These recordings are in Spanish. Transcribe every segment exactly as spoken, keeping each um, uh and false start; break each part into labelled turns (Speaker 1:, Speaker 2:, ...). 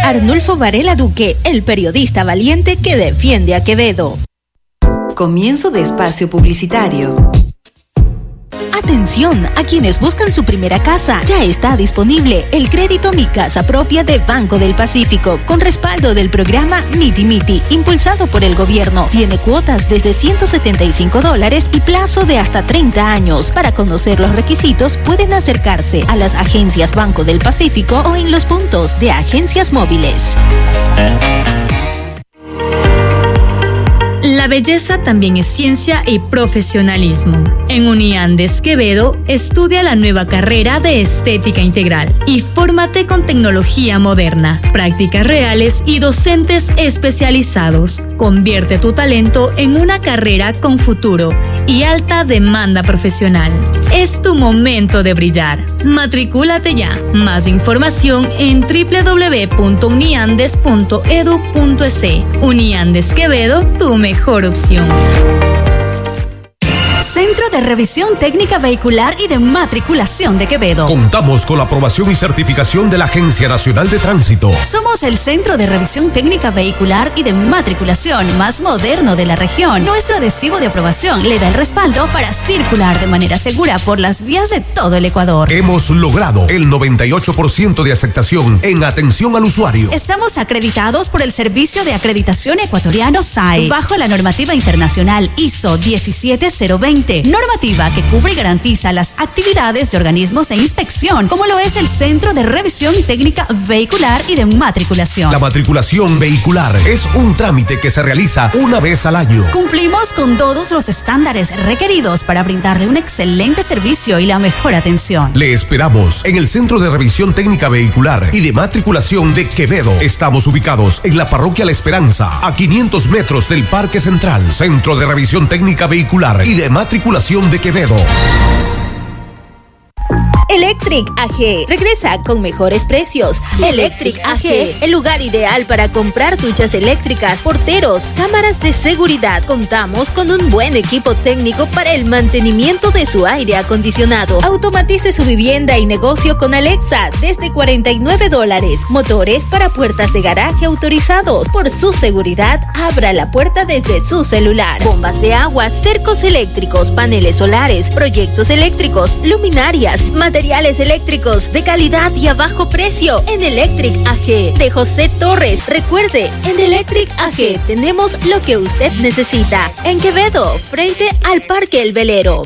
Speaker 1: Arnulfo Varela Duque, el periodista valiente que defiende a Quevedo.
Speaker 2: Comienzo de espacio publicitario.
Speaker 1: Atención a quienes buscan su primera casa. Ya está disponible el crédito Mi Casa Propia de Banco del Pacífico, con respaldo del programa Miti Miti, impulsado por el gobierno. Tiene cuotas desde ciento setenta y cinco dólares y plazo de hasta treinta años. Para conocer los requisitos, pueden acercarse a las agencias Banco del Pacífico o en los puntos de agencias móviles.
Speaker 3: La belleza también es ciencia y profesionalismo. En Uniandes Quevedo, estudia la nueva carrera de Estética Integral y fórmate con tecnología moderna, prácticas reales y docentes especializados. Convierte tu talento en una carrera con futuro y alta demanda profesional. Es tu momento de brillar. Matricúlate ya. Más información en doble u doble u doble u punto uniandes punto edu punto es. Uniandes Quevedo, tu mejor opción.
Speaker 4: Centro de Revisión Técnica Vehicular y de Matriculación de Quevedo.
Speaker 5: Contamos con la aprobación y certificación de la Agencia Nacional de Tránsito.
Speaker 4: Somos el Centro de Revisión Técnica Vehicular y de Matriculación más moderno de la región. Nuestro adhesivo de aprobación le da el respaldo para circular de manera segura por las vías de todo el Ecuador.
Speaker 5: Hemos logrado el noventa y ocho por ciento de aceptación en atención al usuario.
Speaker 4: Estamos acreditados por el Servicio de Acreditación Ecuatoriano S A E, bajo la normativa internacional I S O diecisiete cero veinte. Normativa que cubre y garantiza las actividades de organismos de inspección, como lo es el Centro de Revisión Técnica Vehicular y de Matriculación.
Speaker 5: La matriculación vehicular es un trámite que se realiza una vez al año.
Speaker 4: Cumplimos con todos los estándares requeridos para brindarle un excelente servicio y la mejor atención.
Speaker 5: Le esperamos en el Centro de Revisión Técnica Vehicular y de Matriculación de Quevedo. Estamos ubicados en la Parroquia La Esperanza, a quinientos metros del Parque Central. Centro de Revisión Técnica Vehicular y de Matriculación de Quevedo.
Speaker 1: Electric A G regresa con mejores precios. Electric A G, el lugar ideal para comprar duchas eléctricas, porteros, cámaras de seguridad. Contamos con un buen equipo técnico para el mantenimiento de su aire acondicionado. Automatice su vivienda y negocio con Alexa desde cuarenta y nueve dólares. Motores para puertas de garaje autorizados. Por su seguridad, abra la puerta desde su celular. Bombas de agua, cercos eléctricos, paneles solares, proyectos eléctricos, luminarias, materiales Materiales eléctricos de calidad y a bajo precio en Electric A G de José Torres. Recuerde, en Electric A G tenemos lo que usted necesita. En Quevedo, frente al Parque El Velero.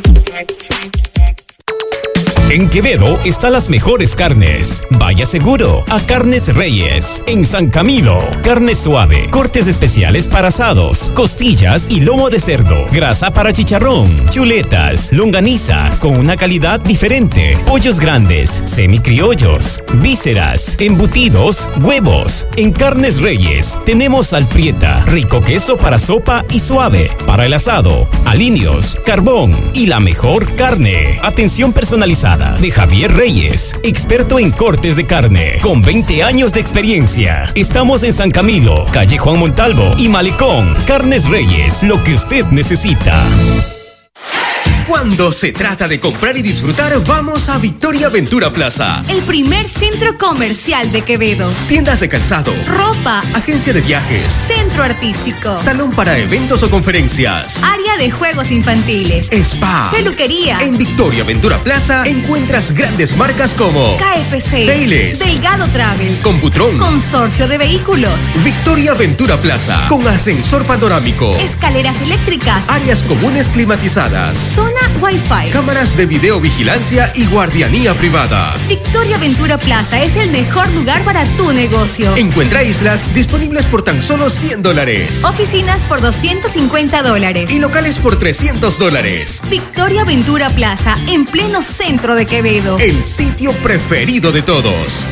Speaker 6: En Quevedo están las mejores carnes. Vaya seguro a Carnes Reyes. En San Camilo, carne suave, cortes especiales para asados, costillas y lomo de cerdo, grasa para chicharrón, chuletas, longaniza con una calidad diferente, pollos grandes, semicriollos, vísceras, embutidos, huevos. En Carnes Reyes tenemos alprieta, rico queso para sopa y suave, para el asado, aliños, carbón y la mejor carne. Atención personalizada de Javier Reyes, experto en cortes de carne, con veinte años de experiencia. Estamos en San Camilo, calle Juan Montalvo y Malecón. Carnes Reyes, lo que usted necesita.
Speaker 7: Cuando se trata de comprar y disfrutar, vamos a Victoria Ventura Plaza.
Speaker 4: El primer centro comercial de Quevedo.
Speaker 7: Tiendas de calzado,
Speaker 4: ropa,
Speaker 7: agencia de viajes,
Speaker 4: centro artístico,
Speaker 7: salón para eventos o conferencias,
Speaker 4: área de juegos infantiles,
Speaker 7: spa,
Speaker 4: peluquería.
Speaker 7: En Victoria Ventura Plaza encuentras grandes marcas como
Speaker 4: K F C,
Speaker 7: Baileys,
Speaker 4: Delgado Travel,
Speaker 7: Computron,
Speaker 4: Consorcio de Vehículos.
Speaker 7: Victoria Ventura Plaza, con ascensor panorámico,
Speaker 4: escaleras eléctricas,
Speaker 7: áreas comunes climatizadas,
Speaker 4: zona Wi-Fi,
Speaker 7: cámaras de videovigilancia y guardianía privada.
Speaker 4: Victoria Ventura Plaza es el mejor lugar para tu negocio.
Speaker 7: Encuentra islas disponibles por tan solo cien dólares.
Speaker 4: Oficinas por doscientos cincuenta dólares.
Speaker 7: Y locales por trescientos dólares.
Speaker 4: Victoria Ventura Plaza, en pleno centro de Quevedo.
Speaker 7: El sitio preferido de todos.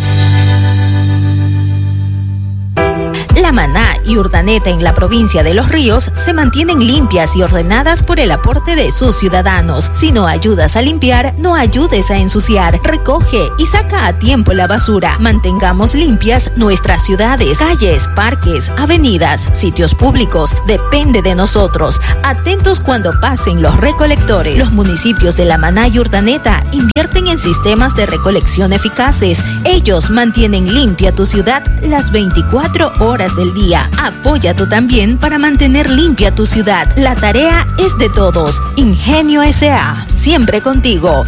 Speaker 1: La Maná y Urdaneta en la provincia de Los Ríos se mantienen limpias y ordenadas por el aporte de sus ciudadanos. Si no ayudas a limpiar, no ayudes a ensuciar. Recoge y saca a tiempo la basura. Mantengamos limpias nuestras ciudades, calles, parques, avenidas, sitios públicos. Depende de nosotros. Atentos cuando pasen los recolectores. Los municipios de La Maná y Urdaneta invierten invierten en sistemas de recolección eficaces. Ellos mantienen limpia tu ciudad las veinticuatro horas del día. Apoya tú también para mantener limpia tu ciudad. La tarea es de todos. Ingenio S A, siempre contigo.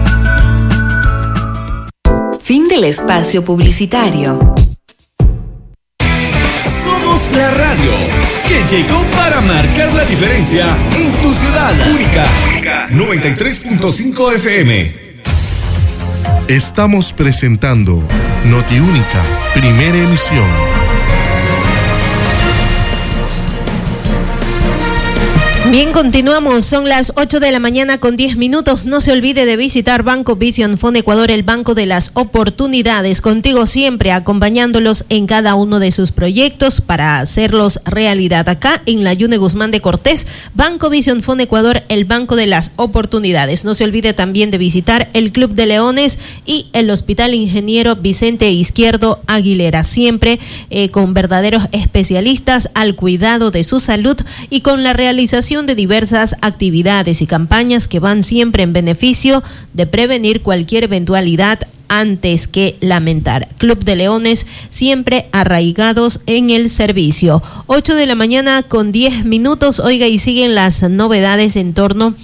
Speaker 2: Fin del espacio publicitario.
Speaker 7: Somos la radio que llegó para marcar la diferencia en tu ciudad. Única noventa y tres punto cinco F M.
Speaker 8: Estamos presentando Notiúnica, primera emisión.
Speaker 9: Bien, continuamos, son las ocho de la mañana con diez minutos. No se olvide de visitar Banco Vision Fund Ecuador, el banco de las oportunidades, contigo siempre, acompañándolos en cada uno de sus proyectos para hacerlos realidad. Acá en la Yune Guzmán de Cortés, Banco Vision Fund Ecuador, el banco de las oportunidades. No se olvide también de visitar el Club de Leones y el Hospital Ingeniero Vicente Izquierdo Aguilera, siempre eh, con verdaderos especialistas al cuidado de su salud y con la realización de diversas actividades y campañas que van siempre en beneficio de prevenir cualquier eventualidad antes que lamentar. Club de Leones, siempre arraigados en el servicio. ocho de la mañana con diez minutos. Oiga, y siguen las novedades en torno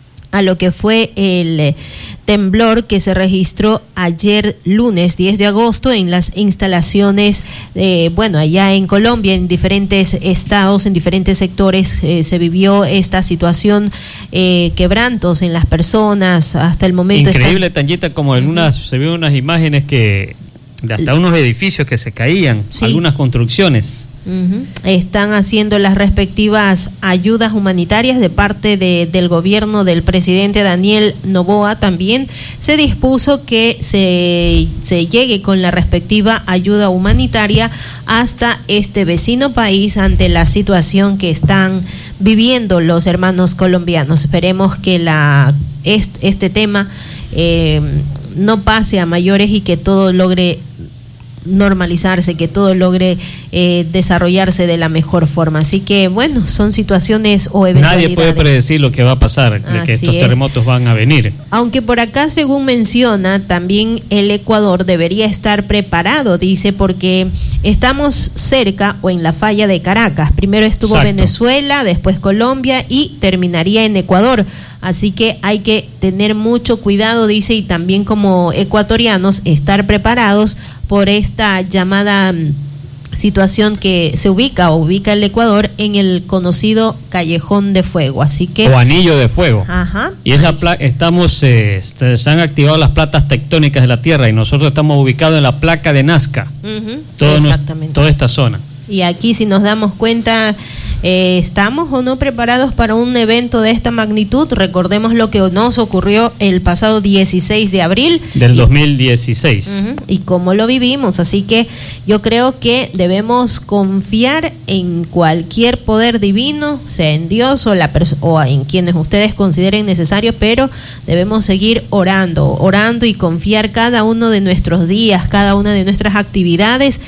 Speaker 9: a lo que fue el temblor que se registró ayer lunes diez de agosto en las instalaciones, eh, bueno, allá en Colombia, en diferentes estados, en diferentes sectores, eh, se vivió esta situación, eh, quebrantos en las personas, hasta el momento.
Speaker 10: Increíble, está... Tanyita, como en unas, se vio unas imágenes que, de hasta unos edificios que se caían, sí. Algunas construcciones.
Speaker 9: Uh-huh. Están haciendo las respectivas ayudas humanitarias de parte de, del gobierno del presidente Daniel Noboa. También se dispuso que se, se llegue con la respectiva ayuda humanitaria hasta este vecino país ante la situación que están viviendo los hermanos colombianos. Esperemos que la, este, este tema eh, no pase a mayores y que todo logre normalizarse, que todo logre eh, desarrollarse de la mejor forma. Así que bueno, son situaciones o eventualidades.
Speaker 10: Nadie puede predecir lo que va a pasar, de que estos terremotos van a venir.
Speaker 9: Aunque por acá, según menciona, también el Ecuador debería estar preparado, dice, porque estamos cerca o en la falla de Caracas. Primero estuvo Exacto. Venezuela, después Colombia y terminaría en Ecuador. Así que hay que tener mucho cuidado, dice, y también como ecuatorianos estar preparados por esta llamada situación que se ubica o ubica el Ecuador en el conocido Callejón de Fuego. Así que
Speaker 10: o Anillo de Fuego.
Speaker 9: Ajá.
Speaker 10: Y es la pla- estamos eh, se han activado las placas tectónicas de la Tierra y nosotros estamos ubicados en la placa de Nazca. Uh-huh. Todo Exactamente. Nos, toda esta zona.
Speaker 9: Y aquí, si nos damos cuenta, eh, ¿estamos o no preparados para un evento de esta magnitud? Recordemos lo que nos ocurrió el pasado dieciséis de abril.
Speaker 10: Del y, dos mil dieciséis.
Speaker 9: Uh-huh, y cómo lo vivimos. Así que yo creo que debemos confiar en cualquier poder divino, sea en Dios o, la pers- o en quienes ustedes consideren necesarios, pero debemos seguir orando, orando y confiar cada uno de nuestros días, cada una de nuestras actividades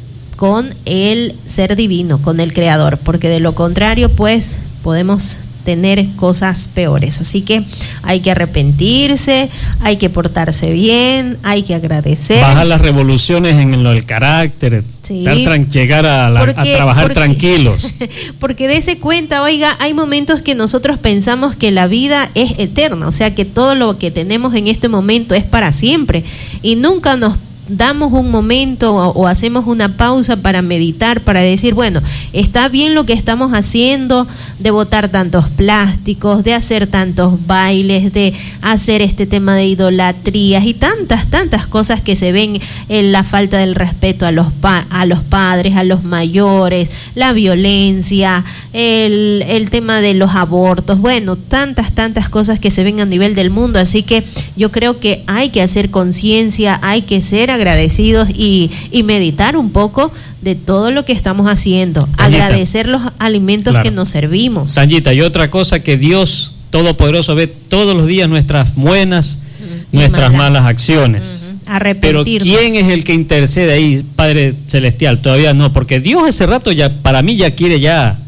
Speaker 9: con el ser divino, con el creador, porque de lo contrario pues podemos tener cosas peores. Así que hay que arrepentirse, hay que portarse bien, hay que agradecer.
Speaker 10: Bajar las revoluciones en lo del carácter, sí. tran- llegar a, la, porque, a trabajar porque, tranquilos.
Speaker 9: Porque dése cuenta, oiga, hay momentos que nosotros pensamos que la vida es eterna, o sea que todo lo que tenemos en este momento es para siempre y nunca nos damos un momento o, o hacemos una pausa para meditar, para decir, bueno, está bien lo que estamos haciendo, de botar tantos plásticos, de hacer tantos bailes, de hacer este tema de idolatrías y tantas, tantas cosas que se ven en la falta del respeto a los pa- a los padres, a los mayores, la violencia, el, el tema de los abortos, bueno, tantas, tantas cosas que se ven a nivel del mundo. Así que yo creo que hay que hacer conciencia, hay que ser agradecidos y, y meditar un poco de todo lo que estamos haciendo. Tanyita. Agradecer los alimentos claro. que nos servimos.
Speaker 10: Tanyita, y otra cosa, que Dios Todopoderoso ve todos los días nuestras buenas, uh-huh. nuestras malas, malas acciones. Uh-huh. Arrepentirnos. Pero ¿quién es el que intercede ahí, Padre Celestial? Todavía no, porque Dios hace rato ya, para mí ya quiere ya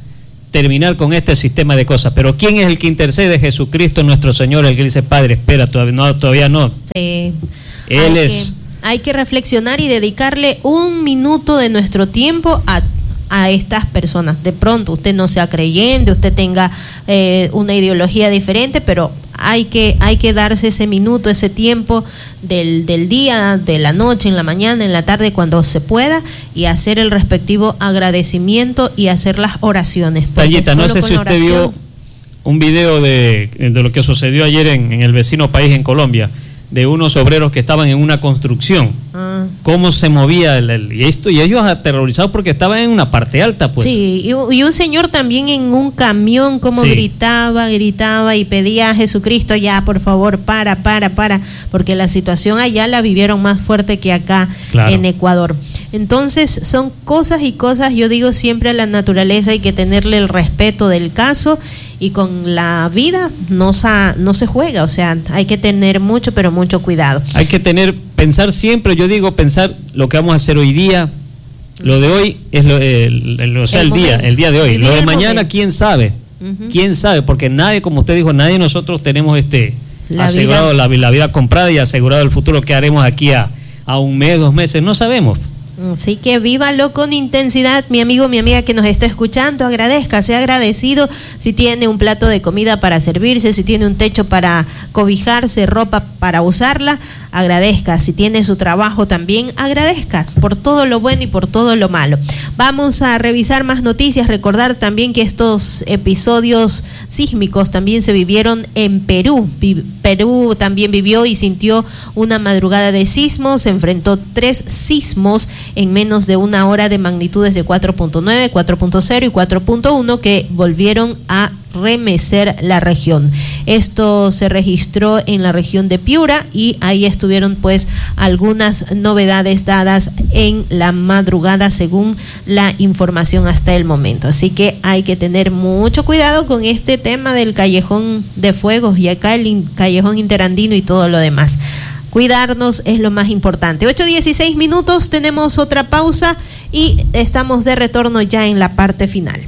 Speaker 10: terminar con este sistema de cosas. Pero ¿quién es el que intercede? Jesucristo nuestro Señor, el que dice, Padre, espera, todavía no. Todavía no.
Speaker 9: Sí.
Speaker 10: Él
Speaker 9: hay
Speaker 10: es...
Speaker 9: Que, hay que reflexionar y dedicarle un minuto de nuestro tiempo a a estas personas. De pronto usted no sea creyente, usted tenga eh, una ideología diferente, pero hay que, hay que darse ese minuto, ese tiempo del, del día, de la noche, en la mañana, en la tarde, cuando se pueda, y hacer el respectivo agradecimiento y hacer las oraciones.
Speaker 10: Tallita, no sé si usted oración... vio un video de, de lo que sucedió ayer en, en el vecino país, en Colombia, de unos obreros que estaban en una construcción. Ah. Cómo se movía el, el, y esto y ellos aterrorizados porque estaban en una parte alta, pues.
Speaker 9: Sí, y, y un señor también en un camión, como sí. gritaba, gritaba y pedía a Jesucristo, ya, por favor, para, para, para, porque la situación allá la vivieron más fuerte que acá, claro, en Ecuador. Entonces, son cosas y cosas, yo digo siempre, a la naturaleza hay que tenerle el respeto del caso, y con la vida no, sa, no se juega, o sea, hay que tener mucho, pero mucho cuidado.
Speaker 10: Hay que tener, pensar siempre, yo digo, pensar lo que vamos a hacer hoy día, lo de hoy es lo, el, el, o sea, el, el día, el día de hoy, lo de mañana, momento. quién sabe, uh-huh. quién sabe, porque nadie, como usted dijo, nadie de nosotros tenemos este la asegurado vida. La, la vida comprada y asegurado el futuro que haremos aquí a, a un mes, dos meses, no sabemos.
Speaker 9: Así que vívalo con intensidad, mi amigo, mi amiga que nos está escuchando, agradezca, sea agradecido si tiene un plato de comida para servirse, si tiene un techo para cobijarse, ropa para usarla, agradezca, si tiene su trabajo también, agradezca por todo lo bueno y por todo lo malo. Vamos a revisar más noticias, recordar también que estos episodios sísmicos también se vivieron en Perú. Perú también vivió y sintió una madrugada de sismos, se enfrentó tres sismos en menos de una hora de magnitudes de cuatro punto nueve, cuatro punto cero y cuatro punto uno que volvieron a remecer la región. Esto se registró en la región de Piura y ahí estuvieron pues algunas novedades dadas en la madrugada según la información hasta el momento. Así que hay que tener mucho cuidado con este tema del callejón de fuego y acá el in- callejón interandino y todo lo demás. Cuidarnos es lo más importante. ocho dieciséis minutos, tenemos otra pausa y estamos de retorno ya en la parte final.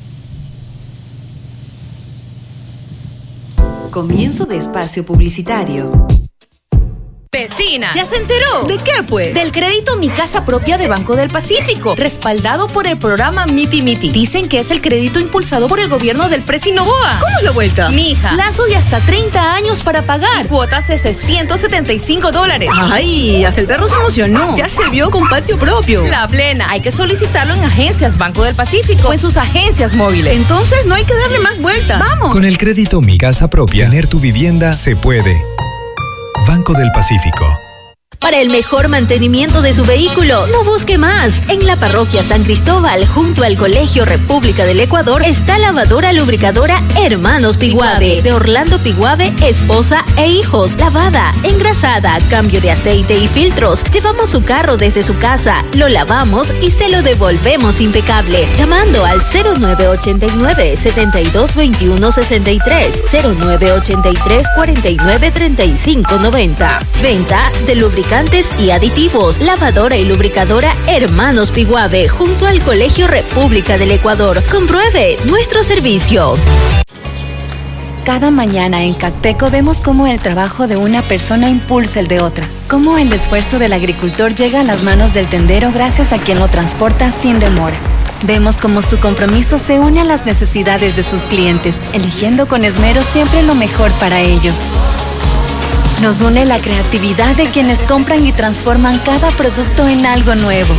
Speaker 2: Comienzo de espacio publicitario.
Speaker 11: Vecina, ¿ya se enteró? ¿De qué, pues? Del crédito Mi Casa Propia de Banco del Pacífico, respaldado por el programa Miti Miti. Dicen que es el crédito impulsado por el gobierno del Presi Noboa.
Speaker 12: ¿Cómo es la vuelta?
Speaker 11: Mija, plazo de hasta treinta años para pagar. Y cuotas desde ciento setenta y cinco dólares.
Speaker 12: Ay, hasta el perro se emocionó. Ya se vio con patio propio.
Speaker 11: La plena, hay que solicitarlo en agencias Banco del Pacífico o en sus agencias móviles.
Speaker 12: Entonces no hay que darle más vueltas. ¡Vamos!
Speaker 13: Con el crédito Mi Casa Propia, tener tu vivienda se puede. Banco del Pacífico.
Speaker 1: Para el mejor mantenimiento de su vehículo, no busque más. En la parroquia San Cristóbal, junto al Colegio República del Ecuador, está lavadora lubricadora Hermanos Piguave, de Orlando Piguave, esposa e hijos. Lavada, engrasada, cambio de aceite y filtros. Llevamos su carro desde su casa, lo lavamos y se lo devolvemos impecable. Llamando al cero nueve ochenta y nueve, setenta y dos veintiuno sesenta y tres, cero nueve ochenta y tres, cuarenta y nueve, treinta y cinco noventa. Venta de lubricantes y aditivos, lavadora y lubricadora Hermanos Piguave, junto al Colegio República del Ecuador. Compruebe nuestro servicio.
Speaker 14: Cada mañana en Cacteco vemos cómo el trabajo de una persona impulsa el de otra, cómo el esfuerzo del agricultor llega a las manos del tendero gracias a quien lo transporta sin demora. Vemos cómo su compromiso se une a las necesidades de sus clientes, eligiendo con esmero siempre lo mejor para ellos. Nos une la creatividad de quienes compran y transforman cada producto en algo nuevo.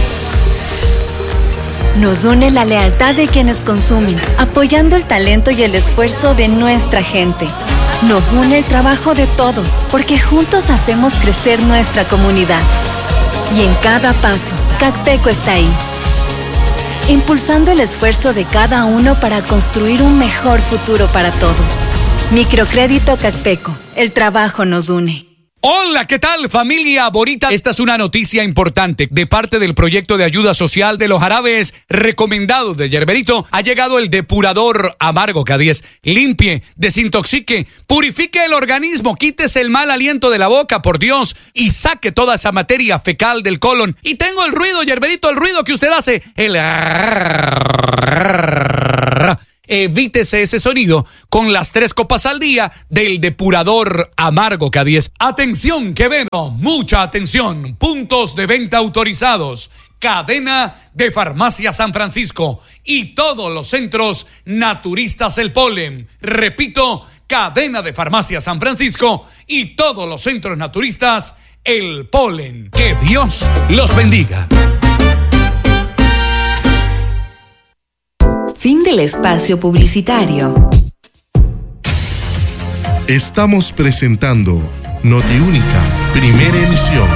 Speaker 14: Nos une la lealtad de quienes consumen, apoyando el talento y el esfuerzo de nuestra gente. Nos une el trabajo de todos, porque juntos hacemos crecer nuestra comunidad. Y en cada paso, Cacteco está ahí, impulsando el esfuerzo de cada uno para construir un mejor futuro para todos. Microcrédito Cacteco, el trabajo nos une.
Speaker 15: Hola, ¿qué tal, familia bonita? Esta es una noticia importante. De parte del proyecto de ayuda social de los jarabes recomendados de Yerberito, ha llegado el depurador amargo K diez. Limpie, desintoxique, purifique el organismo, quítese el mal aliento de la boca, por Dios, y saque toda esa materia fecal del colon. Y tengo el ruido, Yerberito, el ruido que usted hace, el... Evítese ese sonido con las tres copas al día del depurador Amargo K diez. Atención, Quevedo, mucha atención. Puntos de venta autorizados. Cadena de Farmacia San Francisco y todos los centros naturistas El Polen. Repito, cadena de Farmacia San Francisco y todos los centros naturistas El Polen. Que Dios los bendiga.
Speaker 2: Fin del espacio publicitario.
Speaker 8: Estamos presentando Notiúnica, primera emisión.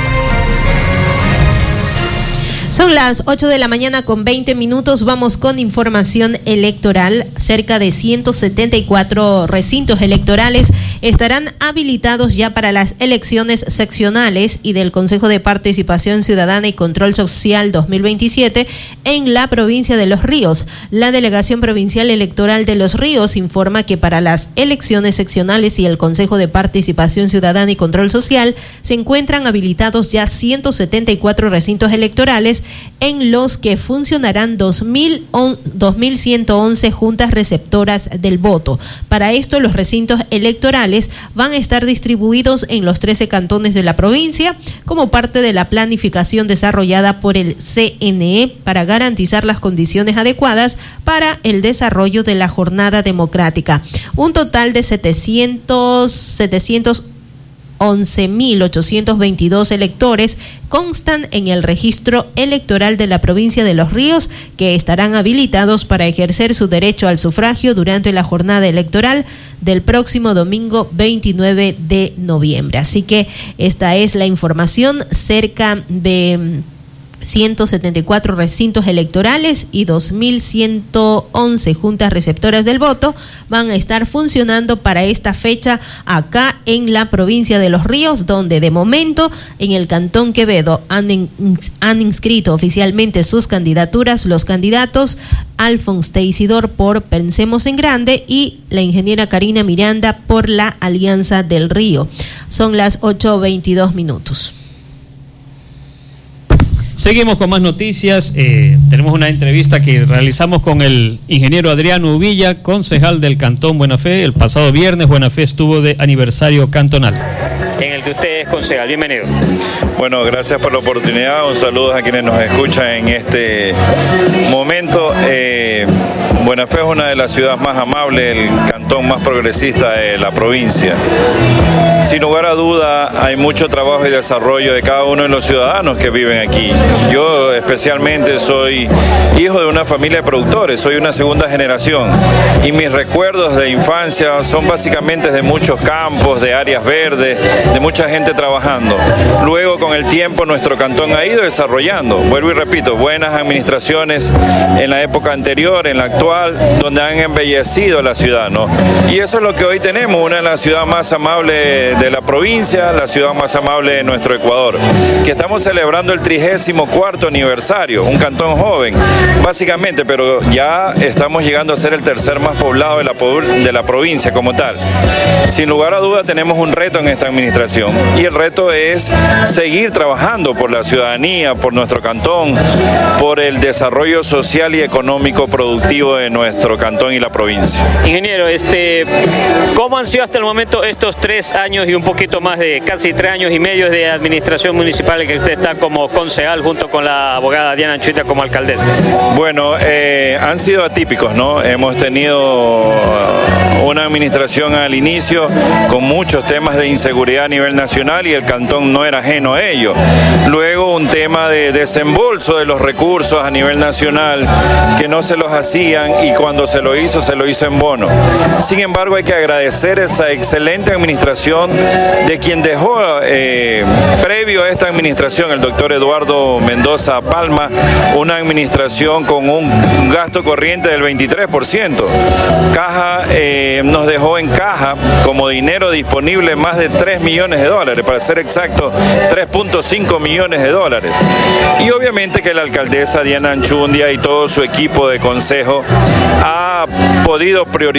Speaker 9: Son las ocho de la mañana con veinte minutos. Vamos con información electoral. Cerca de ciento setenta y cuatro recintos electorales estarán habilitados ya para las elecciones seccionales y del Consejo de Participación Ciudadana y Control Social dos mil veintisiete en la provincia de Los Ríos. La Delegación Provincial Electoral de Los Ríos informa que para las elecciones seccionales y el Consejo de Participación Ciudadana y Control Social se encuentran habilitados ya ciento setenta y cuatro recintos electorales, en los que funcionarán dos mil ciento once juntas receptoras del voto. Para esto, los recintos electorales van a estar distribuidos en los trece cantones de la provincia como parte de la planificación desarrollada por el C N E para garantizar las condiciones adecuadas para el desarrollo de la jornada democrática. Un total de setecientos, setecientos once mil ochocientos veintidós electores constan en el registro electoral de la provincia de Los Ríos, que estarán habilitados para ejercer su derecho al sufragio durante la jornada electoral del próximo domingo veintinueve de noviembre. Así que esta es la información. Cerca de ciento setenta y cuatro recintos electorales y dos mil ciento once juntas receptoras del voto van a estar funcionando para esta fecha acá en la provincia de Los Ríos, donde de momento en el Cantón Quevedo han, in, han inscrito oficialmente sus candidaturas los candidatos Alphonse Teisidor por Pensemos en Grande y la ingeniera Karina Miranda por la Alianza del Río. Son las ocho veintidós minutos.
Speaker 10: Seguimos con más noticias. Eh, tenemos una entrevista que realizamos con el ingeniero Adriano Uvilla, concejal del Cantón Buena Fe. El pasado viernes Buena Fe estuvo de aniversario cantonal, en el que usted es concejal. Bienvenido.
Speaker 16: Bueno, gracias por la oportunidad. Un saludo a quienes nos escuchan en este momento. Eh, Buena Fe es una de las ciudades más amables, el cantón más progresista de la provincia. Sin lugar a duda, hay mucho trabajo y desarrollo de cada uno de los ciudadanos que viven aquí. Yo especialmente soy hijo de una familia de productores, soy una segunda generación y mis recuerdos de infancia son básicamente de muchos campos, de áreas verdes, de mucha gente trabajando. Luego, con el tiempo, nuestro cantón ha ido desarrollando, vuelvo y repito, buenas administraciones en la época anterior, en la actual, donde han embellecido la ciudad, ¿no? Y eso es lo que hoy tenemos, una de las ciudades más amables de la provincia, la ciudad más amable de nuestro Ecuador, que estamos celebrando el trigésimo cuarto aniversario, un cantón joven, básicamente, pero ya estamos llegando a ser el tercer más poblado de la, de la provincia como tal. Sin lugar a duda tenemos un reto en esta administración y el reto es seguir trabajando por la ciudadanía, por nuestro cantón, por el desarrollo social y económico productivo de nuestro cantón y la provincia.
Speaker 10: Ingeniero, este, ¿cómo han sido hasta el momento estos tres años y un poquito más de casi tres años y medio de administración municipal en que usted está como concejal junto con la abogada Diana Anchuita como alcaldesa?
Speaker 16: Bueno, eh, han sido atípicos, ¿no? Hemos tenido una administración al inicio con muchos temas de inseguridad a nivel nacional y el cantón no era ajeno a ello. Luego un tema de desembolso de los recursos a nivel nacional que no se los hacían y cuando se lo hizo, se lo hizo en bono. Sin embargo, hay que agradecer esa excelente administración de quien dejó eh, previo a esta administración, el doctor Eduardo Mendoza Palma, una administración con un gasto corriente del veintitrés por ciento. Caja eh, nos dejó en caja como dinero disponible más de tres millones de dólares, para ser exacto, tres punto cinco millones de dólares. Y obviamente que la alcaldesa Diana Anchundia y todo su equipo de consejo ha podido priorizar las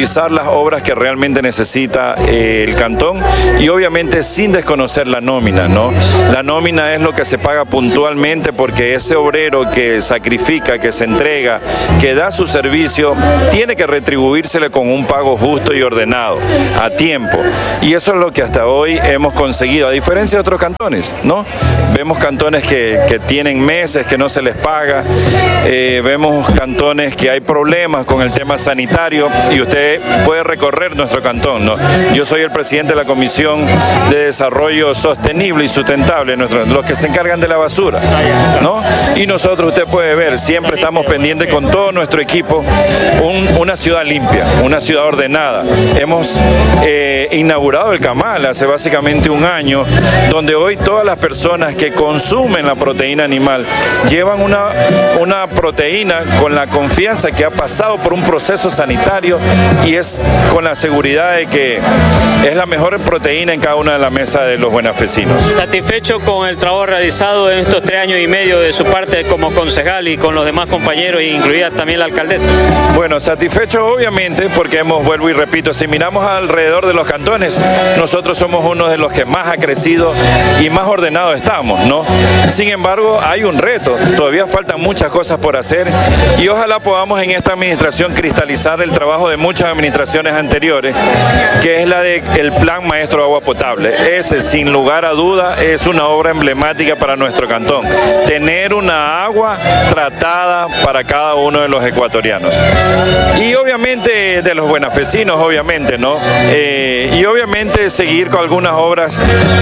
Speaker 16: las obras que realmente necesita eh, el cantón, y obviamente sin desconocer la nómina, ¿no? La nómina es lo que se paga puntualmente, porque ese obrero que sacrifica, que se entrega, que da su servicio, tiene que retribuírsele con un pago justo y ordenado, a tiempo. Y eso es lo que hasta hoy hemos conseguido, a diferencia de otros cantones, ¿no? Vemos cantones que, que tienen meses que no se les paga, eh, vemos cantones que hay problemas con el tema sanitario, y usted puede recorrer nuestro cantón, ¿no? Yo soy el presidente de la Comisión de Desarrollo Sostenible y Sustentable, nuestro, los que se encargan de la basura, ¿no? Y nosotros, usted puede ver, siempre estamos pendientes con todo nuestro equipo, un, una ciudad limpia, una ciudad ordenada. Hemos eh, inaugurado el Camal hace básicamente un año, donde hoy todas las personas que consumen la proteína animal llevan una, una proteína con la confianza que ha pasado por un proceso sanitario, y es con la seguridad de que es la mejor proteína en cada una de las mesas de los buenafesinos.
Speaker 10: ¿Satisfecho con el trabajo realizado en estos tres años y medio de su parte como concejal y con los demás compañeros, incluida también la alcaldesa?
Speaker 16: Bueno, satisfecho obviamente, porque hemos, vuelvo y repito, si miramos alrededor de los cantones, nosotros somos uno de los que más ha crecido y más ordenados estamos, ¿no? Sin embargo, hay un reto, todavía faltan muchas cosas por hacer, y ojalá podamos en esta administración cristalizar el trabajo de muchas administraciones anteriores, que es la del Plan Maestro de Agua Potable. Ese, sin lugar a duda, es una obra emblemática para nuestro cantón. Tener una agua tratada para cada uno de los ecuatorianos. Y obviamente de los buenafesinos, obviamente, ¿no? Eh, y obviamente seguir con algunas obras,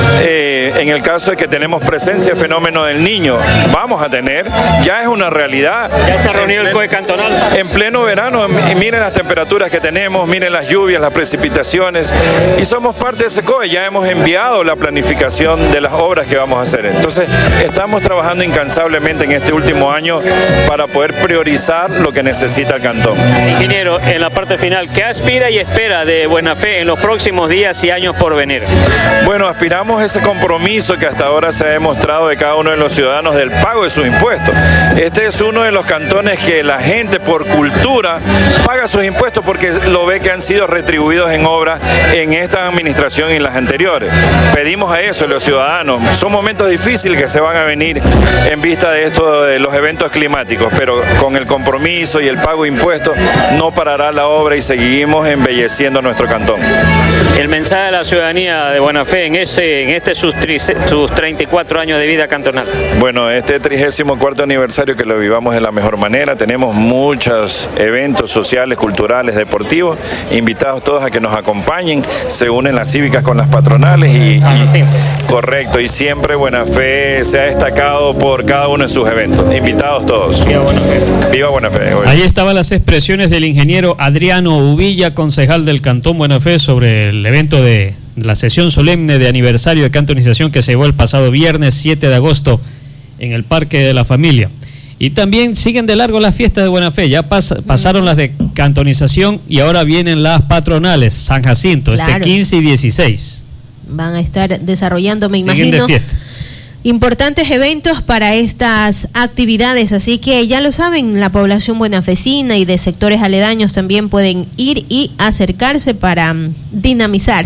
Speaker 16: eh, en el caso de que tenemos presencia de fenómeno del niño, vamos a tener, ya es una realidad.
Speaker 10: ¿Ya se ha reunido el C O E cantonal?
Speaker 16: En pleno verano, y miren las temperaturas que tenemos, miren las lluvias, las precipitaciones, y somos parte de ese C O E, ya hemos enviado la planificación de las obras que vamos a hacer. Entonces, estamos trabajando incansablemente en este último año para poder priorizar lo que necesita el cantón.
Speaker 10: Ingeniero, en la parte final, ¿qué aspira y espera de Buena Fe en los próximos días y años por venir?
Speaker 16: Bueno, aspiramos a ese compromiso que hasta ahora se ha demostrado de cada uno de los ciudadanos del pago de sus impuestos. Este es uno de los cantones que la gente, por cultura, paga sus impuestos, porque lo ve que han sido retribuidos en obra en esta administración y en las anteriores. Pedimos a eso, los ciudadanos. Son momentos difíciles que se van a venir en vista de esto, de los eventos climáticos, pero con el compromiso y el pago de impuestos no parará la obra y seguimos embelleciendo nuestro cantón.
Speaker 10: El mensaje de la ciudadanía de Buena Fe en, ese, en este sus, sus treinta y cuatro años de vida cantonal.
Speaker 16: Bueno, este trigésimo cuarto aniversario que lo vivamos de la mejor manera. Tenemos muchos eventos sociales, culturales, deportivos, invitados todos a que nos acompañen. Se unen las cívicas con las patronales y, y sí. Correcto, y siempre Buena Fe se ha destacado por cada uno de sus eventos. Invitados todos.
Speaker 10: Viva Buena Fe.
Speaker 16: Viva Buena Fe.
Speaker 10: Ahí estaban las expresiones del ingeniero Adriano Uvilla, concejal del Cantón Buena Fe, sobre el evento de la sesión solemne de aniversario de cantonización que se llevó el pasado viernes siete de agosto en el Parque de la Familia. Y también siguen de largo las fiestas de Buena Fe. Ya pas, pasaron las de cantonización y ahora vienen las patronales, San Jacinto, claro. Este quince y dieciséis.
Speaker 9: Van a estar desarrollando, me
Speaker 10: siguen
Speaker 9: imagino,
Speaker 10: de fiesta.
Speaker 9: Importantes eventos para estas actividades, así que ya lo saben, la población buenafesina y de sectores aledaños también pueden ir y acercarse para um, dinamizar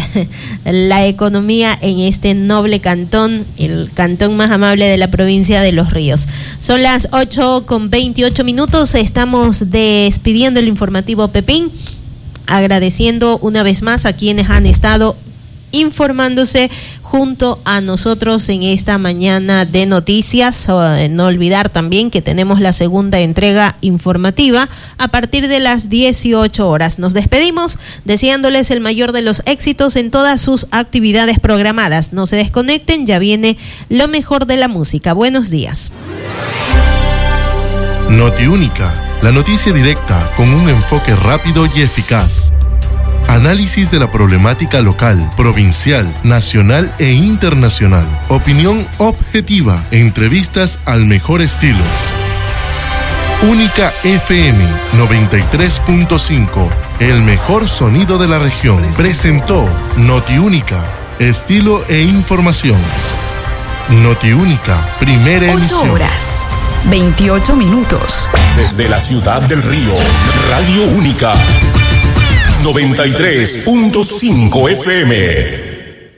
Speaker 9: la economía en este noble cantón, el cantón más amable de la provincia de Los Ríos. Son las ocho con veintiocho minutos, estamos despidiendo el informativo Pepín, agradeciendo una vez más a quienes han estado informándose junto a nosotros en esta mañana de noticias. No olvidar también que tenemos la segunda entrega informativa a partir de las dieciocho horas. Nos despedimos deseándoles el mayor de los éxitos en todas sus actividades programadas. No se desconecten, ya viene lo mejor de la música. Buenos días.
Speaker 8: Notiúnica, la noticia directa con un enfoque rápido y eficaz. Análisis de la problemática local, provincial, nacional e internacional. Opinión objetiva. Entrevistas al mejor estilo. Única F M noventa y tres punto cinco. El mejor sonido de la región. Presentó Notiúnica. Estilo e información. Notiúnica. Primera emisión.
Speaker 17: ocho horas. veintiocho minutos.
Speaker 7: Desde la ciudad del Río. Radio Única.
Speaker 5: noventa y tres punto cinco F M.